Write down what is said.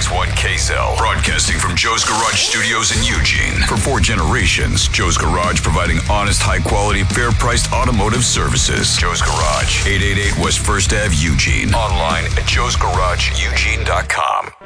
1 KZEL, broadcasting from Joe's Garage Studios in Eugene. For 4 generations, Joe's Garage providing honest, high-quality, fair-priced automotive services. Joe's Garage, 888 West 1st Ave, Eugene. Online at joesgarageeugene.com.